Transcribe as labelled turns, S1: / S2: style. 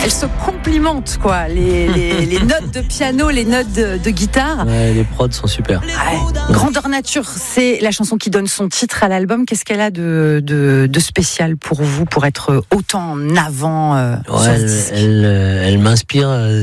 S1: elles se complimentent, quoi. Les notes de piano, les notes de guitare.
S2: Ouais, les prods sont super.
S1: Ouais. Grandeur nature, c'est la chanson qui donne son titre à l'album. Qu'est-ce qu'elle a de spécial pour vous, pour être autant en avant
S2: Ouais, elle m'inspire.